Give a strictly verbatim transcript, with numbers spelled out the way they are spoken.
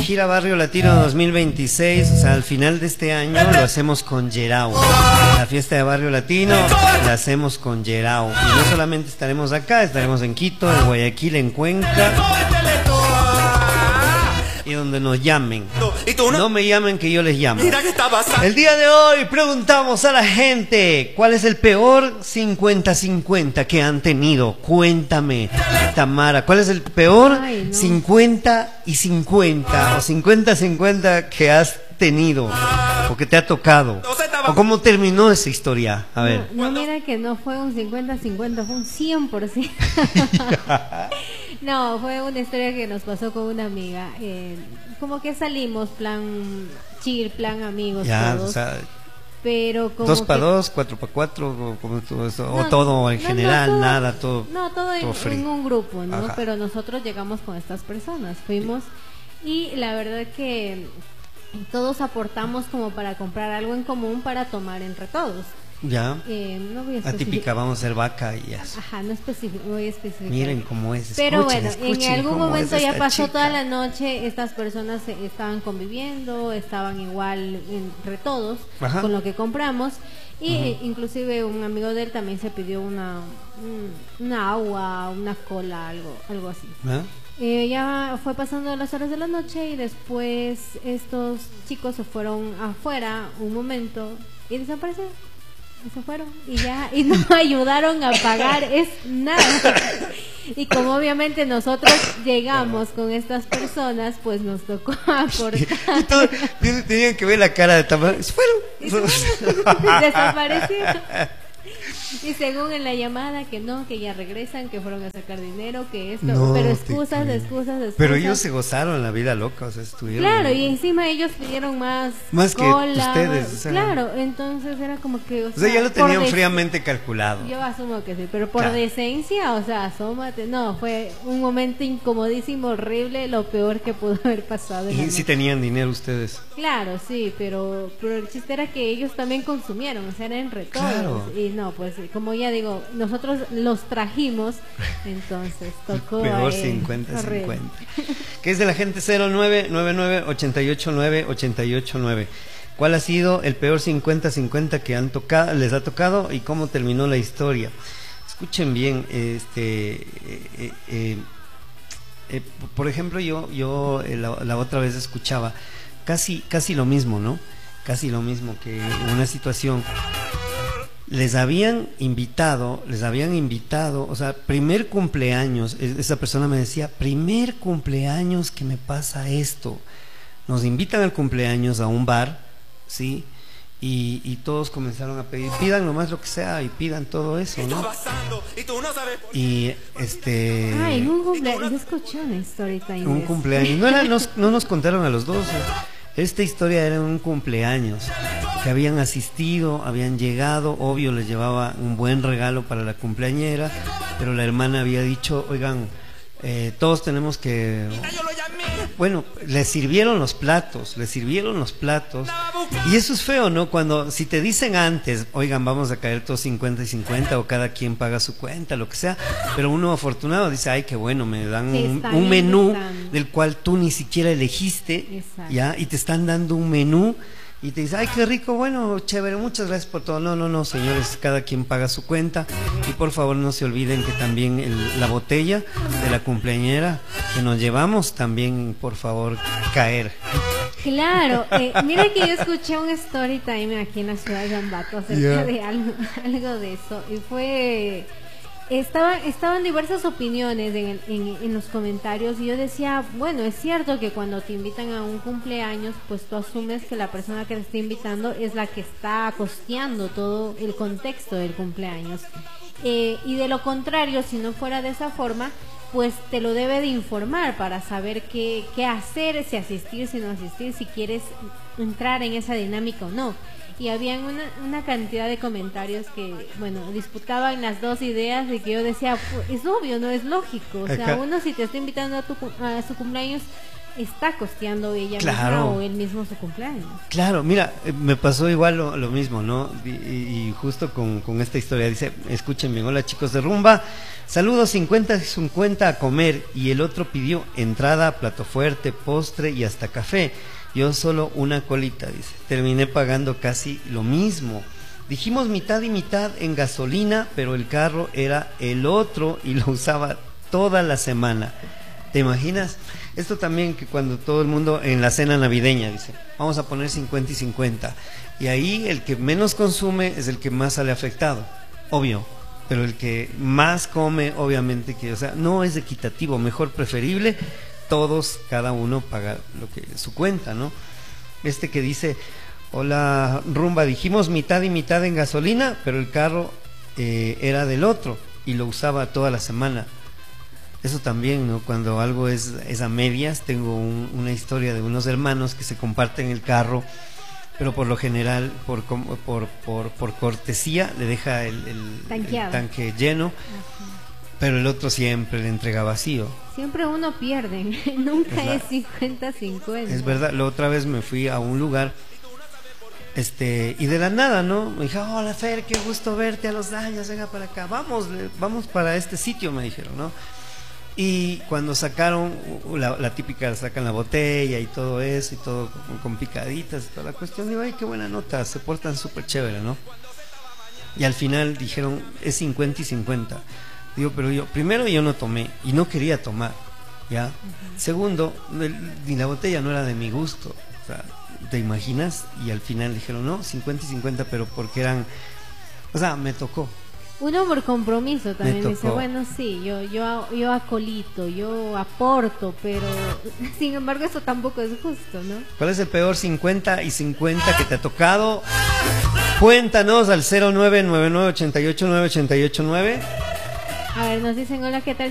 gira Barrio Latino dos mil veintiséis, o sea, al final de este año lo hacemos con Yerao. La fiesta de Barrio Latino la hacemos con Yerao. Y no solamente estaremos acá, estaremos en Quito, en Guayaquil, en Cuenca y donde nos llamen. No me llamen, que yo les llamo. El día de hoy preguntamos a la gente cuál es el peor cincuenta cincuenta que han tenido. Cuéntame, Tamara, ¿cuál es el peor Ay, no. cincuenta y cincuenta o cincuenta cincuenta que has tenido o que te ha tocado? ¿O cómo terminó esa historia? A ver. No, no, mira que no fue un cincuenta cincuenta, fue un cien por ciento. No, fue una historia que nos pasó con una amiga. Eh, como que salimos, plan chill, plan amigos, Ya, todos. o sea, pero como dos para que- dos, cuatro para cuatro, o, como todo eso, o No, todo en no, general, no, todo- nada, todo. No, todo, en, todo free. en un grupo, ¿no? Ajá. Pero nosotros llegamos con estas personas, fuimos y la verdad que todos aportamos como para comprar algo en común para tomar entre todos. Ya, Eh, no voy a atípica, especificar. vamos a ser vaca y eso. Ajá, no especifico, voy a especificar. Miren cómo es. Pero escuchen, bueno, escuchen en algún cómo momento es ya esta pasó chica. toda la noche, estas personas eh, estaban conviviendo, estaban igual entre todos Ajá. con lo que compramos y Ujú. eh, inclusive un amigo de él también se pidió una un- una agua, una cola, algo algo así. ¿Ah? Eh, ya fue pasando las horas de la noche y después estos chicos se fueron afuera un momento y desaparecieron. Y se fueron y ya y no ayudaron a pagar es nada. Y como obviamente nosotros llegamos con estas personas, pues nos tocó aportar. Y todo- tenían que ver la cara de Tamara. Se fueron. Desaparecieron. Y según en la llamada que no, que ya regresan, que fueron a sacar dinero, que esto, No pero te excusas, creo. excusas, excusas. Pero ellos se gozaron la vida loca, o sea, estuvieron. Claro, y encima ellos pidieron más Más que cola, ustedes, o sea. claro, entonces era como que, o O sea, ya lo por tenían dec- fríamente calculado. Yo asumo que sí, pero por Claro. decencia, o sea, asómate. No, fue un momento incomodísimo, horrible, lo peor que pudo haber pasado. en la Y sí noche. tenían dinero ustedes. Claro, sí, pero, pero el chiste era que ellos también consumieron, o sea, era entre todos. Claro. Y no, pues como ya digo, nosotros los trajimos, entonces tocó. Peor eh, cincuenta horrible. cincuenta. ¿Qué es de la gente? Cero nueve nueve nueve ocho ocho nueve ocho ocho nueve. ¿Cuál ha sido el peor cincuenta cincuenta que han tocado, les ha tocado y cómo terminó la historia? Escuchen bien, este, eh, eh, eh, eh, por ejemplo, yo, yo eh, la, la otra vez escuchaba casi, casi lo mismo, ¿no? Casi lo mismo que una situación. Les habían invitado, les habían invitado, o sea, primer cumpleaños, es- esa persona me decía, primer cumpleaños que me pasa esto. Nos invitan al cumpleaños a un bar, ¿sí? Y, y todos comenzaron a pedir, pidan nomás lo que sea y pidan todo eso, ¿no? Y este... Ah, en un cumpleaños, yo escuché una story time. Un de eso. cumpleaños. No, era, nos- no nos contaron a los dos. Esta historia era un cumpleaños. Que habían asistido, habían llegado. Obvio, les llevaba un buen regalo para la cumpleañera. Pero la hermana había dicho, oigan, eh, todos tenemos que... Bueno, les sirvieron los platos, les sirvieron los platos. Y eso es feo, ¿no? Cuando, si te dicen antes, oigan, vamos a caer todos cincuenta y cincuenta o cada quien paga su cuenta, lo que sea. Pero uno afortunado dice, ay, qué bueno, me dan Sí, un, están un menú invitando. del cual tú ni siquiera elegiste, Exacto. ¿ya? Y te están dando un menú y te dice, ay, qué rico, bueno, chévere, muchas gracias por todo. No, no, no, señores, cada quien paga su cuenta. Y por favor no se olviden que también el- la botella de la cumpleañera que nos llevamos también, por favor, caer. Claro, eh, mira que yo escuché un story time aquí en la ciudad de Ambato acerca Ya. de algo, algo de eso y fue estaba, estaban diversas opiniones en, el- en, en los comentarios y yo decía, bueno, es cierto que cuando te invitan a un cumpleaños pues tú asumes que la persona que te está invitando es la que está costeando todo el contexto del cumpleaños. Eh, y de lo contrario, si no fuera de esa forma, pues te lo debe de informar para saber qué, qué hacer, si asistir, si no asistir, si quieres entrar en esa dinámica o no. Y habían una, una cantidad de comentarios que, bueno, disputaban las dos ideas de que yo decía, "Pu- es obvio, no es lógico. O sea, Acá- uno si te está invitando a, tu, cu- a su cumpleaños, está costeando ella Claro. misma o él mismo su cumpleaños. Claro, mira, eh, me pasó igual lo, lo mismo, ¿no? Y, y- y justo con, con esta historia, dice, escuchen bien, hola chicos de Rumba, saludos cincuenta cincuenta a comer, y el otro pidió entrada, plato fuerte, postre y hasta café, yo solo una colita, dice, terminé pagando casi lo mismo. Dijimos mitad y mitad en gasolina, pero el carro era el otro y lo usaba toda la semana. ¿Te imaginas? Esto también, que cuando todo el mundo en la cena navideña dice, vamos a poner cincuenta y cincuenta, y ahí el que menos consume es el que más sale afectado, obvio, pero el que más come, obviamente que, o sea, no es equitativo, mejor preferible todos, cada uno paga lo que su cuenta, ¿no? Este que dice, hola Rumba, dijimos mitad y mitad en gasolina, pero el carro eh, era del otro y lo usaba toda la semana. Eso también, ¿no? Cuando algo es, es a medias, tengo un- una historia de unos hermanos que se comparten el carro, pero por lo general, por, com- por, por, por cortesía, le deja el, el- el Tanqueado. tanque lleno, Ajá. pero el otro siempre le entrega vacío. Siempre uno pierde, nunca Exacto. es cincuenta cincuenta. Es verdad, la otra vez me fui a un lugar, este, y de la nada, ¿no? Me dijo, hola Fer, qué gusto verte a los años, venga para acá, vamos, le- vamos para este sitio, me dijeron, ¿no? Y cuando sacaron, uh, la, la típica, sacan la botella y todo eso, y todo con, con picaditas y toda la cuestión, digo, ay, qué buena nota, se portan súper chévere, ¿no? Y al final dijeron, es cincuenta y cincuenta. Digo, pero yo, primero yo no tomé, y no quería tomar, ¿ya? Segundo, el- ni la botella no era de mi gusto, o sea, ¿te imaginas? Y al final dijeron, no, cincuenta y cincuenta, pero porque eran, o sea, me tocó. Uno por compromiso también Me dice, tocó. bueno, sí, yo yo yo acolito, yo aporto, pero sin embargo eso tampoco es justo, ¿no? ¿Cuál es el peor cincuenta y cincuenta que te ha tocado? Cuéntanos al cero nueve nueve nueve ocho ocho nueve ocho ocho nueve. A ver, nos dicen, hola, ¿qué tal?